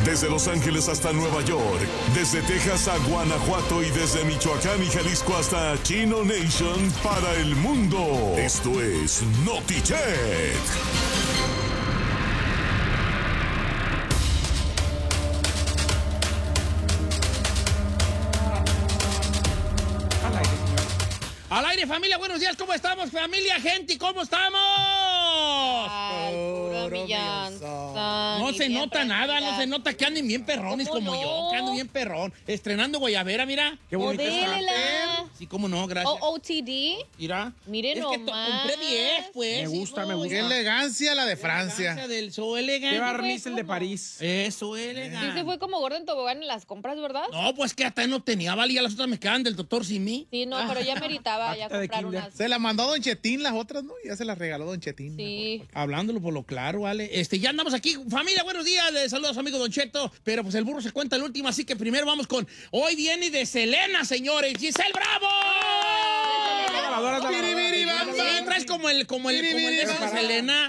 Desde Los Ángeles hasta Nueva York, desde Texas a Guanajuato y desde Michoacán y Jalisco hasta Chino Nation para el mundo. Esto es Noticheck. Al aire, familia, buenos días, ¿cómo estamos, familia, gente? ¿Cómo estamos? Ay, puro millanza. No ni se bien nota nada, prendida. no se nota que anden bien perrones ¿Cómo como no? yo, que ando bien perrón. Estrenando guayabera, mira. Qué bonito está. Modélela. Sí, cómo no, gracias. OOTD. Mira. Miren es que nomás. compré 10, pues. Me gusta, me hijo. gusta. Qué elegancia la de Elegancia Francia. del so elegante. Qué barniz el de París. Eso, Sí elegante. se fue como gordo en tobogán en las compras, ¿verdad? No, pues que hasta no tenía, valía, las otras me quedaban del doctor Simi. Sí, no, pero ya meritaba ya Pacta de comprar kinder. unas. Se la mandó Don Chetín las otras, ¿no? Ya se las regaló Don Chetín. Sí. Hablándolo por lo claro, ¿vale? Ya andamos aquí. Familia, buenos días. Les saludos a su amigo Don Cheto. Pero pues el burro se cuenta el último, así que primero vamos con... Hoy viene de Selena, señores. ¡Giselle Bravo! Sí, traes como el de esa Selena.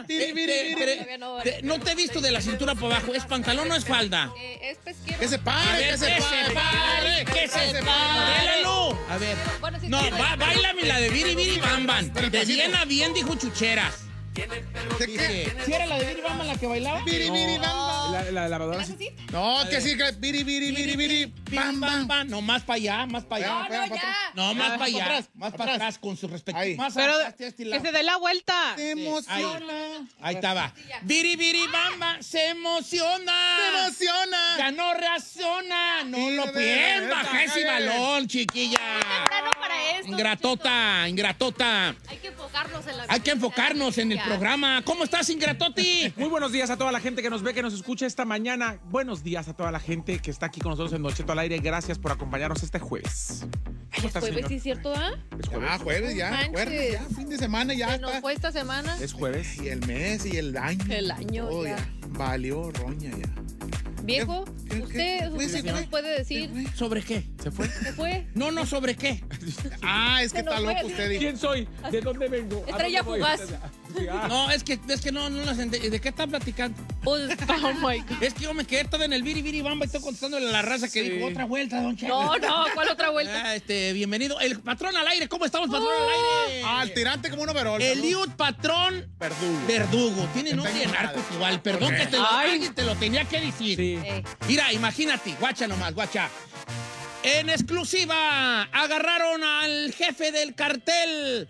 No te he visto de la cintura para abajo. ¿Es pantalón o es falda? Es pesquero. Que se A pare, ver, que se pare. que se pare. Modélalo. A ver. Bueno, sí, No, sí. bailame la de Biri Biri Bam Bam. De bien a bien, dijo Chucheras. Dice, ¿sí era la de Biri Bam Bam la que bailaba? Biri, biri, bam, bam. La lavadora. ¿Haces así? No, que sí, que biri, biri, biri, biri, bam, bam. No, más para allá, más para allá. Pega, pega, ya. No, más para allá. atrás, Más para para atrás. atrás con su respectivo. Ahí. Más Pero atrás, este que lado. se dé la vuelta. Se emociona. Ahí estaba. Biri Biri Bamba se emociona. Se emociona. Ya no reacciona. No lo bien. Bajé ese balón, chiquilla. Temprano para esto. Ingratota, ingratota. Hay que enfocarnos en la Hay que enfocarnos en el programa. ¿Cómo estás, ingratoti? Muy buenos días a toda la gente que nos ve, que nos escucha esta mañana. Buenos días a toda la gente que está aquí con nosotros en Don Cheto al aire. Gracias por acompañarnos este jueves. ¿Cómo estás, Jueves, señor? sí, es cierto, ¿ah? Es jueves. Ah, jueves ya, Manches. jueves ya, fin de semana ya Se nos está. fue esta semana. Es jueves. Y el mes y el año. El año Todo ya. Valió roña ya. Viejo, ¿Qué- usted qué- qué nos puede decir? ¿Sobre qué? ¿Se fue? ¿Se fue? No, ¿sobre qué? Ah, es que Se nos está fue. loco usted. Dijo. ¿Quién soy? ¿De dónde vengo? ¿A Estrella dónde voy? fugaz. Sí, ah. No, es que no las entendí. ¿De qué están platicando? Pues, oh my God. Es que yo me quedé todo en el Biri Biri Bamba y estoy contestándole a la raza que Sí. dijo otra vuelta, don Cheto. No, ¿cuál otra vuelta? Bienvenido. El patrón al aire. ¿Cómo estamos, patrón al aire? Al tirante como un overol. Eliud Patrón Verdugo. Verdugo. Tiene nombre de tengo narcos madre. igual. Perdón ¿Por qué? que alguien te lo tenía que decir. Sí. Mira, imagínate. Guacha nomás, guacha. En exclusiva, agarraron al jefe del cartel,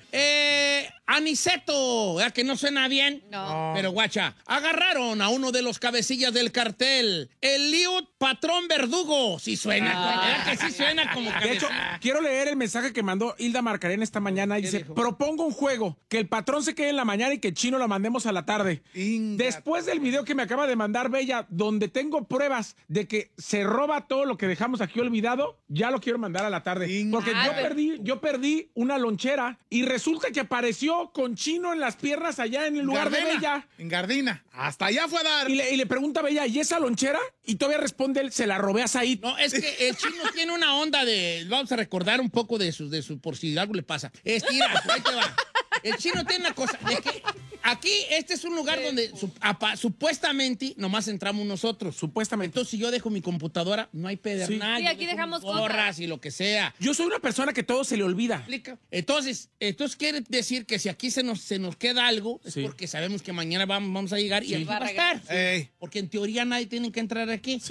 Aniceto. ¿Verdad que no suena bien? No. Pero guacha, agarraron a uno de los cabecillas del cartel, Eliud Patrón Verdugo. Sí suena, ¿verdad que sí suena como De hecho, cabeza? quiero leer el mensaje que mandó Hilda Marcarena esta mañana. Dice, dijo? propongo un juego, que el patrón se quede en la mañana y que el chino lo mandemos a la tarde. Inga. Después del video que me acaba de mandar Bella, donde tengo pruebas de que se roba todo lo que dejamos aquí olvidado, ya lo quiero mandar a la tarde. Inga. Porque yo perdí una lonchera y resulta que apareció con chino en las piernas allá en el lugar de Bella. En Gardina. Hasta allá fue a dar. Y le pregunta a Bella, ¿y esa lonchera? Y todavía responde él, se la robé a Said. No, es que el chino tiene una onda de... Vamos a recordar un poco de su por si algo le pasa. Mira, ahí te va. El chino tiene una cosa, de que aquí este es un lugar donde supuestamente nomás entramos nosotros. Supuestamente. Entonces, si yo dejo mi computadora, no hay pedernal. Sí, yo aquí dejo dejamos mis gorras cosas. y lo que sea. Yo soy una persona que todo se le olvida. ¿Explica? Entonces quiere decir que si aquí se nos queda algo, es Sí. porque sabemos que mañana vamos a llegar y Sí. aquí va a Va a estar. Ey. Porque en teoría nadie tiene que entrar aquí.